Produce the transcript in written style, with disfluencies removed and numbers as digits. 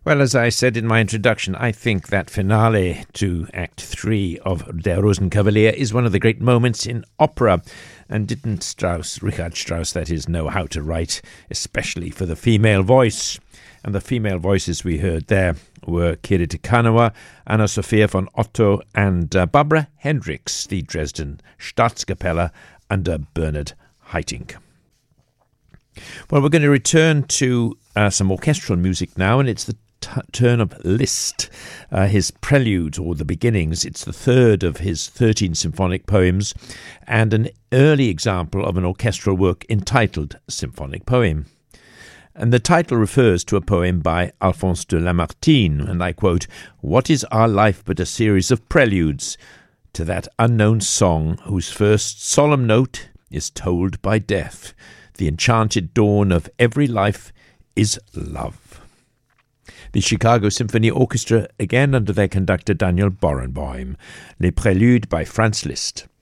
Well, as I said in my introduction, I think that finale to Act 3 of Der Rosenkavalier is one of the great moments in opera. And didn't Richard Strauss, that is, know how to write, especially for the female voice? And the female voices we heard there were Kiri Te Kanawa, Anna Sophia von Otto, and Barbara Hendricks, the Dresden Staatskapelle under Bernhard Haitink. Well, we're going to return to some orchestral music now, and it's the turn of Liszt, his Preludes, or the Beginnings. It's the third of his 13 symphonic poems, and an early example of an orchestral work entitled Symphonic Poem. And the title refers to a poem by Alphonse de Lamartine, and I quote, "What is our life but a series of preludes to that unknown song whose first solemn note is told by death? The enchanted dawn of every life is love." The Chicago Symphony Orchestra, again under their conductor Daniel Barenboim. Les Préludes by Franz Liszt.